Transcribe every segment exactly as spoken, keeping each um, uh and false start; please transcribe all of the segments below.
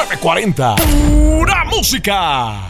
nueve cuarenta. Pura música.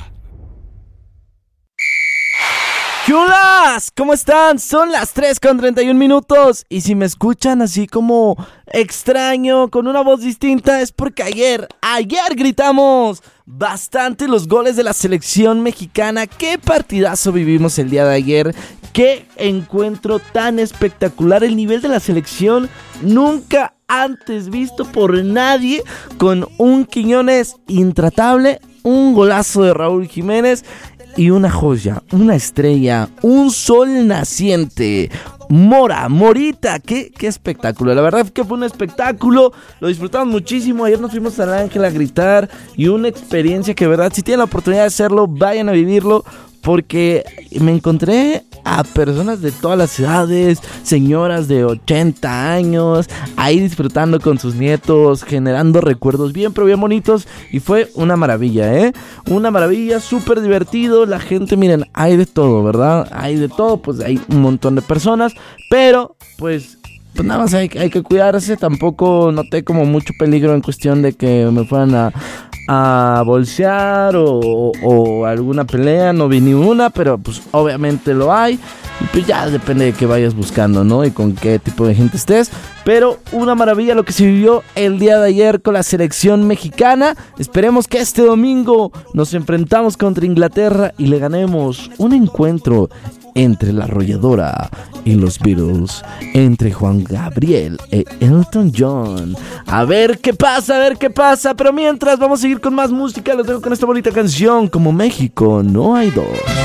¡Chulas! ¿Cómo están? Son las tres con treinta y un minutos. Y si me escuchan así como extraño, con una voz distinta, es porque ayer, ayer gritamos bastante los goles de la selección mexicana. ¡Qué partidazo vivimos el día de ayer! ¡Qué encuentro tan espectacular! El nivel de la selección nunca antes visto por nadie, con un Quiñones intratable, un golazo de Raúl Jiménez y una joya, una estrella, un sol naciente. Mora, Morita, qué, qué espectáculo. La verdad que fue un espectáculo, lo disfrutamos muchísimo. Ayer nos fuimos al Ángel a gritar y una experiencia que, verdad, si tienen la oportunidad de hacerlo, vayan a vivirlo. Porque me encontré a personas de todas las edades, señoras de ochenta años, ahí disfrutando con sus nietos, generando recuerdos bien, pero bien bonitos. Y fue una maravilla, ¿eh? Una maravilla, súper divertido. La gente, miren, hay de todo, ¿verdad? Hay de todo, pues hay un montón de personas, pero pues... Pues nada más hay, hay que cuidarse. Tampoco noté como mucho peligro en cuestión de que me fueran a, a bolsear o, o, o alguna pelea. No vi ni una, pero pues obviamente lo hay. Y pues ya depende de qué vayas buscando, ¿no? Y con qué tipo de gente estés. Pero una maravilla lo que se vivió el día de ayer con la selección mexicana. Esperemos que este domingo nos enfrentamos contra Inglaterra y le ganemos un encuentro entre la Arrolladora y los Beatles, entre Juan Gabriel e Elton John. A ver qué pasa, a ver qué pasa. Pero mientras vamos a seguir con más música, los dejo con esta bonita canción, Como México no hay dos.